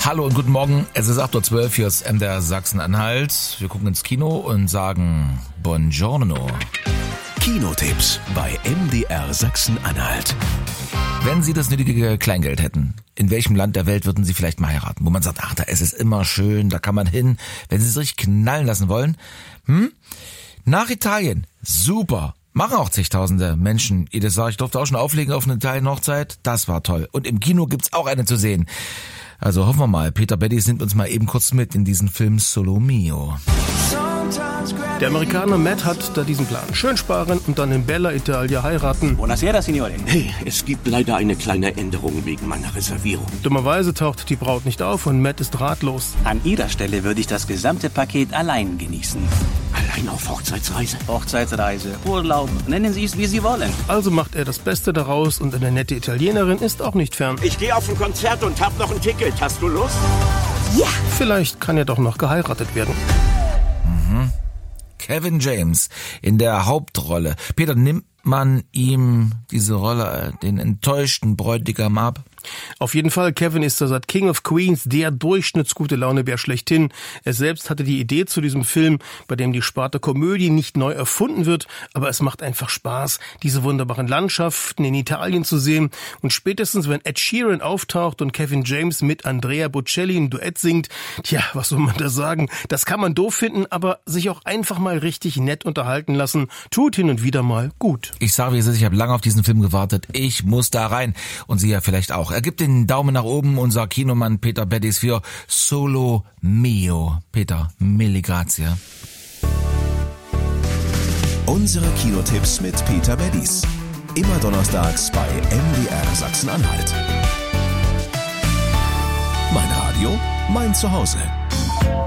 Hallo und guten Morgen, es ist 8.12 Uhr, hier ist MDR Sachsen-Anhalt. Wir gucken ins Kino und sagen Buongiorno. Kinotipps bei MDR Sachsen-Anhalt. Wenn Sie das nötige Kleingeld hätten, in welchem Land der Welt würden Sie vielleicht mal heiraten? Wo man sagt, ach, da ist es immer schön, da kann man hin, wenn Sie es richtig knallen lassen wollen. Nach Italien, super. Machen auch zigtausende Menschen jedes Jahr. Ich durfte auch schon auflegen auf eine Italien-Hochzeit. Das war toll. Und im Kino gibt's auch eine zu sehen. Also hoffen wir mal, Peter Beddies nimmt uns mal eben kurz mit in diesen Film Solo Mio. Der Amerikaner Matt hat da diesen Plan. Schön sparen und dann in Bella Italia heiraten. Buonasera, Signore. Hey, es gibt leider eine kleine Änderung wegen meiner Reservierung. Dummerweise taucht die Braut nicht auf und Matt ist ratlos. An Ihrer Stelle würde ich das gesamte Paket allein genießen. Allein auf Hochzeitsreise? Hochzeitsreise, Urlaub, nennen Sie es, wie Sie wollen. Also macht er das Beste daraus und eine nette Italienerin ist auch nicht fern. Ich gehe auf ein Konzert und hab noch ein Ticket. Hast du Lust? Ja! Vielleicht kann ja doch noch geheiratet werden. Kevin James in der Hauptrolle. Peter, nimmt man ihm diese Rolle, den enttäuschten Bräutigam ab? Auf jeden Fall, Kevin ist da seit King of Queens der durchschnittsgute Launebär schlechthin. Er selbst hatte die Idee zu diesem Film, bei dem die Sparte Komödie nicht neu erfunden wird, aber es macht einfach Spaß, diese wunderbaren Landschaften in Italien zu sehen. Und spätestens, wenn Ed Sheeran auftaucht und Kevin James mit Andrea Bocelli ein Duett singt, tja, was soll man da sagen? Das kann man doof finden, aber sich auch einfach mal richtig nett unterhalten lassen, tut hin und wieder mal gut. Ich sage, wie es ist, ich habe lange auf diesen Film gewartet. Ich muss da rein. Und Sie ja vielleicht auch. Er gibt den Daumen nach oben, unser Kinomann Peter Beddies für Solo Mio. Peter, mille grazie. Unsere Kinotipps mit Peter Beddies. Immer donnerstags bei MDR Sachsen-Anhalt. Mein Radio, mein Zuhause.